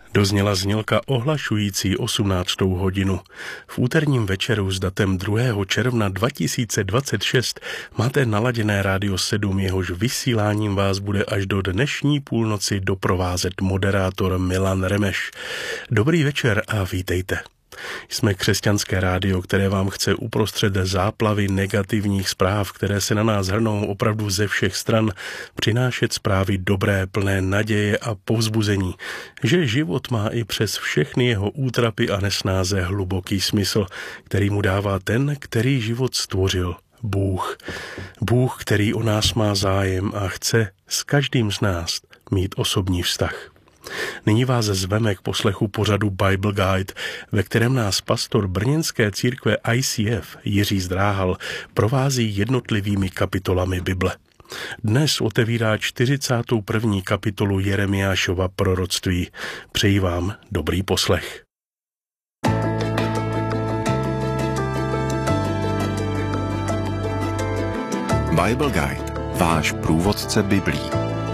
Dozněla znělka ohlašující 18. hodinu. V úterním večeru s datem 2. června 2026 máte naladěné Rádio 7, jehož vysíláním vás bude až do dnešní půlnoci doprovázet moderátor Milan Remeš. Dobrý večer a vítejte. Jsme křesťanské rádio, které vám chce uprostřed záplavy negativních zpráv, které se na nás hrnou opravdu ze všech stran, přinášet zprávy dobré, plné naděje a povzbuzení, že život má i přes všechny jeho útrapy a nesnáze hluboký smysl, který mu dává ten, který život stvořil, Bůh. Bůh, který o nás má zájem a chce s každým z nás mít osobní vztah. Nyní vás zveme k poslechu pořadu Bible Guide, ve kterém nás pastor brněnské církve ICF Jiří Zdráhal provází jednotlivými kapitolami Bible. Dnes otevírá 41. kapitolu Jeremiášova proroctví. Přeji vám dobrý poslech. Bible Guide, váš průvodce Biblí.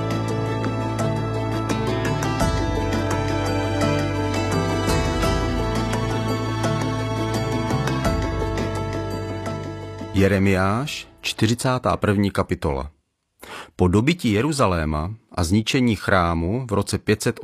Jeremiáš, 41. kapitola. Po dobytí Jeruzaléma a zničení chrámu v roce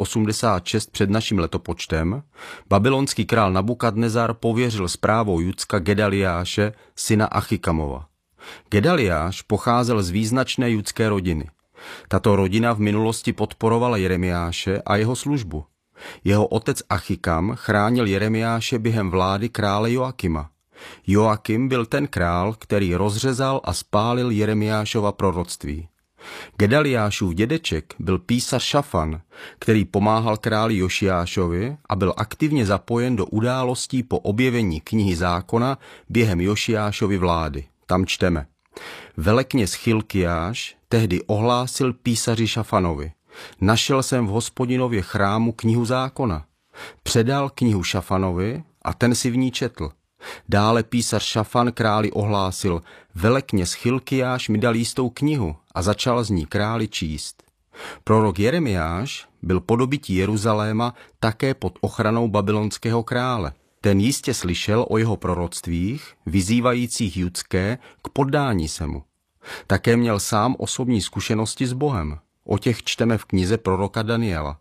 586 před naším letopočtem babylonský král Nabukadnezar pověřil správou Judska Gedaliáše, syna Achikamova. Gedaliáš pocházel z význačné judské rodiny. Tato rodina v minulosti podporovala Jeremiáše a jeho službu. Jeho otec Achikam chránil Jeremiáše během vlády krále Joakima. Joakim byl ten král, který rozřezal a spálil Jeremiášova proroctví. Gedaliášův dědeček byl písař Šafan, který pomáhal králi Jošiášovi a byl aktivně zapojen do událostí po objevení knihy zákona během Jošiášovy vlády. Tam čteme. Velekněz Chilkiáš tehdy ohlásil písaři Šafanovi. Našel jsem v Hospodinově chrámu knihu zákona. Předal knihu Šafanovi a ten si v ní četl. Dále písař Šafan králi ohlásil, velekněz Chilkiáš mi dal jistou knihu a začal z ní králi číst. Prorok Jeremiáš byl po dobytí Jeruzaléma také pod ochranou babylonského krále. Ten jistě slyšel o jeho proroctvích, vyzývajících judské k poddání se mu. Také měl sám osobní zkušenosti s Bohem. O těch čteme v knize proroka Daniela.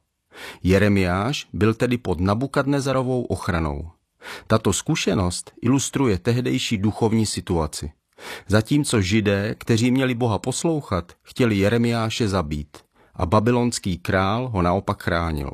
Jeremiáš byl tedy pod Nabukadnezarovou ochranou. Tato zkušenost ilustruje tehdejší duchovní situaci. Zatímco Židé, kteří měli Boha poslouchat, chtěli Jeremiáše zabít a babylonský král ho naopak chránil.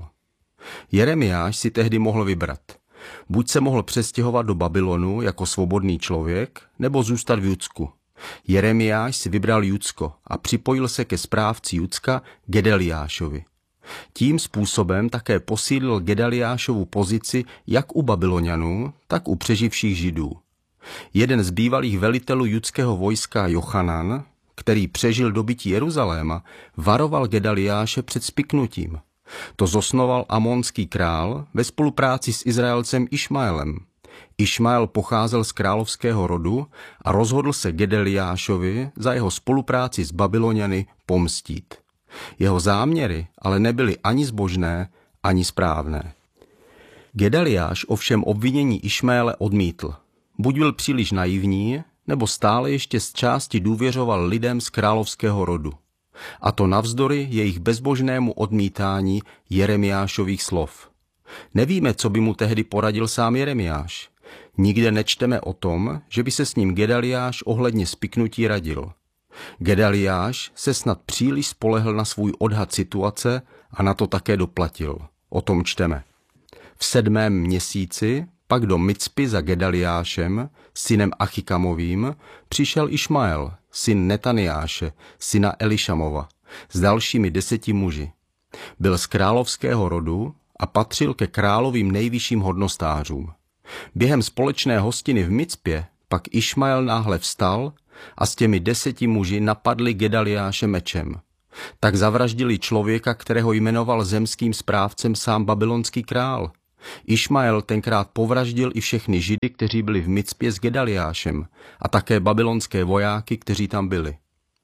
Jeremiáš si tehdy mohl vybrat. Buď se mohl přestěhovat do Babylonu jako svobodný člověk, nebo zůstat v Judsku. Jeremiáš si vybral Judsko a připojil se ke správci Judska Gedaliášovi. Tím způsobem také posílil Gedaliášovu pozici jak u Babylonianů, tak u přeživších Židů. Jeden z bývalých velitelů judského vojska Jochanan, který přežil dobytí Jeruzaléma, varoval Gedaliáše před spiknutím. To zosnoval amonský král ve spolupráci s Izraelcem Išmaelem. Išmael pocházel z královského rodu a rozhodl se Gedaliášovi za jeho spolupráci s Babyloniany pomstít. Jeho záměry ale nebyly ani zbožné, ani správné. Gedaliáš ovšem obvinění Išmaele odmítl. Buď byl příliš naivní, nebo stále ještě z části důvěřoval lidem z královského rodu. A to navzdory jejich bezbožnému odmítání Jeremiášových slov. Nevíme, co by mu tehdy poradil sám Jeremiáš. Nikde nečteme o tom, že by se s ním Gedaliáš ohledně spiknutí radil. Gedaliáš se snad příliš spolehl na svůj odhad situace a na to také doplatil. O tom čteme. V 7. měsíci pak do Micpy za Gedaliášem, synem Achikamovým, přišel Išmael, syn Netaniáše, syna Elišamova, s dalšími 10 muži. Byl z královského rodu a patřil ke královým nejvyšším hodnostářům. Během společné hostiny v Micpě pak Išmael náhle vstal a s těmi 10 muži napadli Gedaliáše mečem. Tak zavraždili člověka, kterého jmenoval zemským správcem sám babylonský král. Išmael tenkrát povraždil i všechny Židy, kteří byli v Micpě s Gedaliášem, a také babylonské vojáky, kteří tam byli.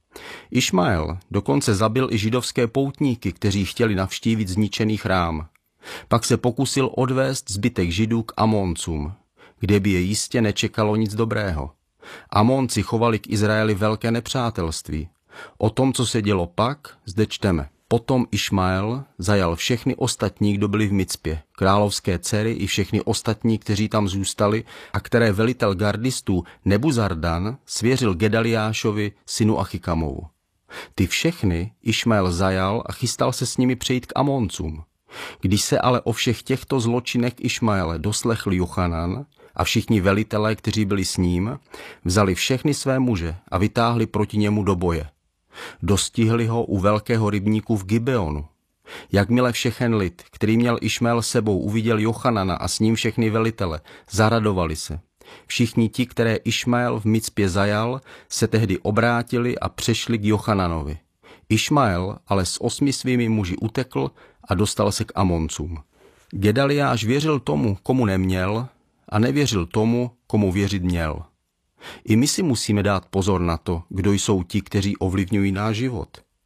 Išmael dokonce zabil i židovské poutníky, kteří chtěli navštívit zničený chrám. Pak se pokusil odvést zbytek Židů k Amoncům, kde by je jistě nečekalo nic dobrého. Amonci chovali k Izraeli velké nepřátelství. O tom, co se dělo pak, zde čteme. Potom Išmael zajal všechny ostatní, kdo byli v Micpě, královské dcery i všechny ostatní, kteří tam zůstali a které velitel gardistů Nebuzardan svěřil Gedaliášovi, synu Achikamovu. Ty všechny Išmael zajal a chystal se s nimi přejít k Amoncům. Když se ale o všech těchto zločinech Išmaele doslechl Jochanan a všichni velitelé, kteří byli s ním, vzali všechny své muže a vytáhli proti němu do boje. Dostihli ho u velkého rybníku v Gibeonu. Jakmile všechen lid, který měl Išmael sebou, uviděl Jochanana a s ním všechny velitele, zaradovali se. Všichni ti, které Išmael v Micpě zajal, se tehdy obrátili a přešli k Jochananovi. Išmael ale s 8 svými muži utekl a dostal se k Amoncům. Gedaliáš věřil tomu, komu neměl, a nevěřil tomu, komu věřit měl. I my si musíme dát pozor na to, kdo jsou ti, kteří ovlivňují náš život.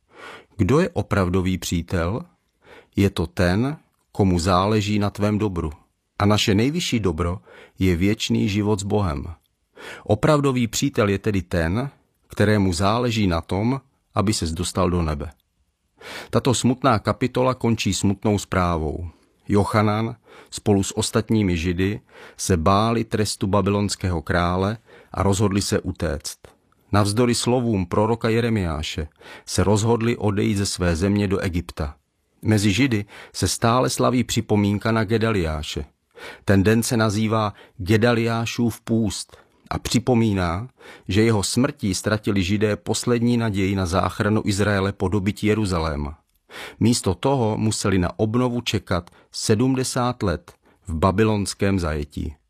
Kdo je opravdový přítel? Je to ten, komu záleží na tvém dobru. A naše nejvyšší dobro je věčný život s Bohem. Opravdový přítel je tedy ten, kterému záleží na tom, aby ses dostal do nebe. Tato smutná kapitola končí smutnou zprávou. Jochanan spolu s ostatními Židy se báli trestu babylonského krále a rozhodli se utéct. Navzdory slovům proroka Jeremiáše se rozhodli odejít ze své země do Egypta. Mezi Židy se stále slaví připomínka na Gedaliáše. Ten den se nazývá Gedaliášův půst a připomíná, že jeho smrtí ztratili Židé poslední naději na záchranu Izraele po dobytí Jeruzaléma. Místo toho museli na obnovu čekat 70 let v babylonském zajetí.